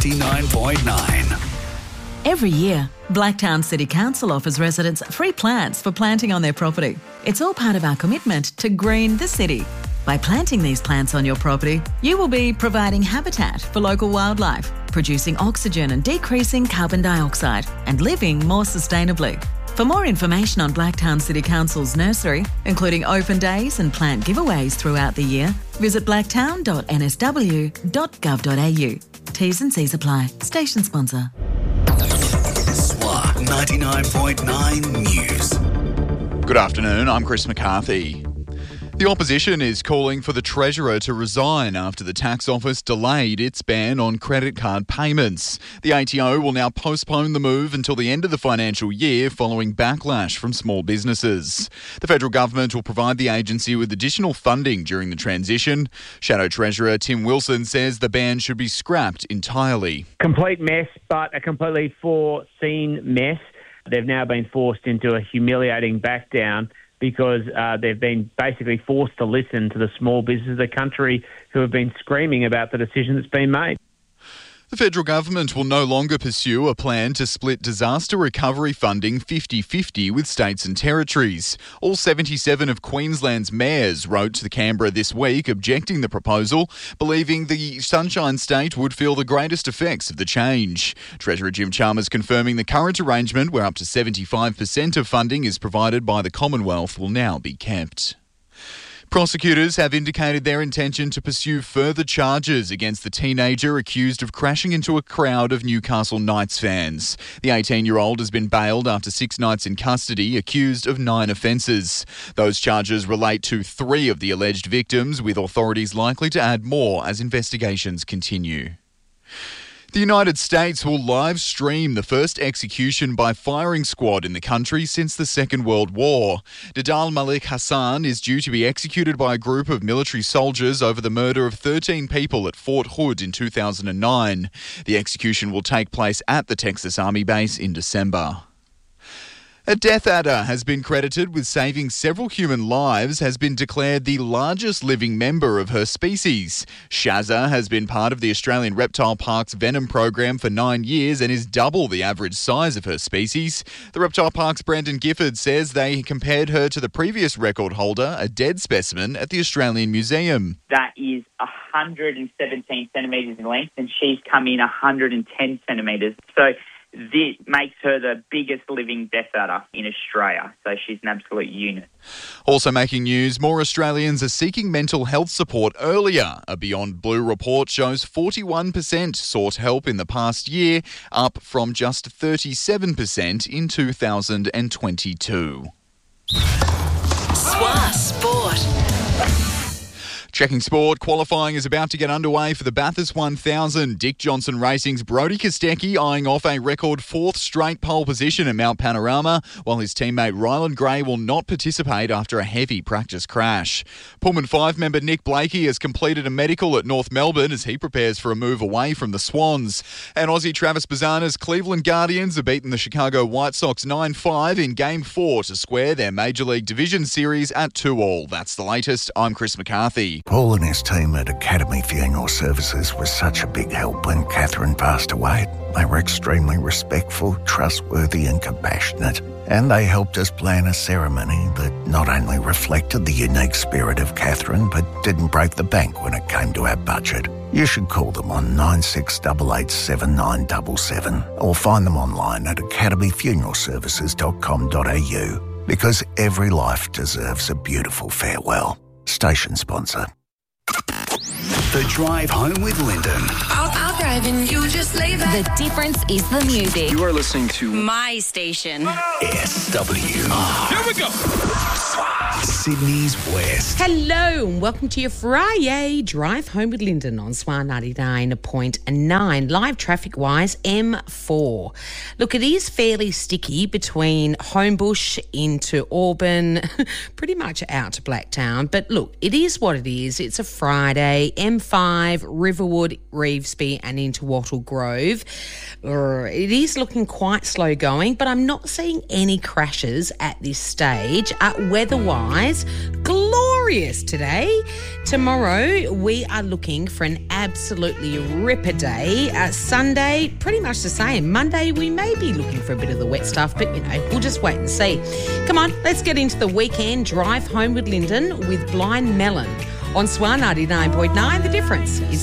99.9. Every year, Blacktown City Council offers residents free plants for planting on their property. It's all part of our commitment to green the city. By planting these plants on your property, you will be providing habitat for local wildlife, producing oxygen and decreasing carbon dioxide, and living more sustainably. For more information on Blacktown City Council's nursery, including open days and plant giveaways throughout the year, visit blacktown.nsw.gov.au. T's and C's apply. Station sponsor. SWA 99.9 News. Good afternoon, I'm Chris McCarthy. The opposition is calling for the Treasurer to resign after the tax office delayed its ban on credit card payments. The ATO will now postpone the move until the end of the financial year following backlash from small businesses. The federal government will provide the agency with additional funding during the transition. Shadow Treasurer Tim Wilson says the ban should be scrapped entirely. Complete mess, but a completely foreseen mess. They've now been forced into a humiliating back down because they've been basically forced to listen to the small businesses of the country who have been screaming about the decision that's been made. The federal government will no longer pursue a plan to split disaster recovery funding 50-50 with states and territories. All 77 of Queensland's mayors wrote to Canberra this week objecting the proposal, believing the Sunshine State would feel the greatest effects of the change. Treasurer Jim Chalmers confirming the current arrangement, where up to 75% of funding is provided by the Commonwealth, will now be kept. Prosecutors have indicated their intention to pursue further charges against the teenager accused of crashing into a crowd of Newcastle Knights fans. The 18-year-old has been bailed after 6 nights in custody, accused of 9 offences. Those charges relate to 3 of the alleged victims, with authorities likely to add more as investigations continue. The United States will live stream the first execution by firing squad in the country since the Second World War. Dadal Malik Hassan is due to be executed by a group of military soldiers over the murder of 13 people at Fort Hood in 2009. The execution will take place at the Texas Army base in December. A death adder has been credited with saving several human lives, has been declared the largest living member of her species. Shazza has been part of the Australian Reptile Park's venom program for 9 years and is double the average size of her species. The Reptile Park's Brandon Gifford says they compared her to the previous record holder, a dead specimen at the Australian Museum. That is 117 centimetres in length, and she's come in 110 centimetres. So this makes her the biggest living death adder in Australia, so she's an absolute unit. Also making news, more Australians are seeking mental health support earlier. A Beyond Blue report shows 41% sought help in the past year, up from just 37% in 2022. SWA Sport. Checking sport, qualifying is about to get underway for the Bathurst 1000. Dick Johnson Racing's Brodie Kostecki eyeing off a record 4th straight pole position at Mount Panorama, while his teammate Ryland Gray will not participate after a heavy practice crash. Pullman 5 member Nick Blakey has completed a medical at North Melbourne as he prepares for a move away from the Swans. And Aussie Travis Bazzana's Cleveland Guardians have beaten the Chicago White Sox 9-5 in Game 4 to square their Major League Division series at 2-2. That's the latest. I'm Chris McCarthy. Paul and his team at Academy Funeral Services was such a big help when Catherine passed away. They were extremely respectful, trustworthy and compassionate. And they helped us plan a ceremony that not only reflected the unique spirit of Catherine, but didn't break the bank when it came to our budget. You should call them on 96887977 or find them online at academyfuneralservices.com.au, because every life deserves a beautiful farewell. Station sponsor. The Drive Home with Lyndon. I'll drive and you just lay back. The difference is the music. You are listening to My station. SWR. Here we go. Sydney's West. Hello and welcome to your Friday Drive Home with Lyndon on SWA 99.9. Live traffic-wise, M4. Look, it is fairly sticky between Homebush into Auburn, pretty much out to Blacktown. But look, it is what it is. It's a Friday. M5, Riverwood, Revesby and into Wattle Grove. It is looking quite slow going, but I'm not seeing any crashes at this stage. Weather-wise, glorious glorious today. Tomorrow, we are looking for an absolutely ripper day. Sunday, pretty much the same. Monday, we may be looking for a bit of the wet stuff, but, we'll just wait and see. Come on, let's get into the weekend drive home with Lyndon with Blind Melon on SWAR 99.9. The difference is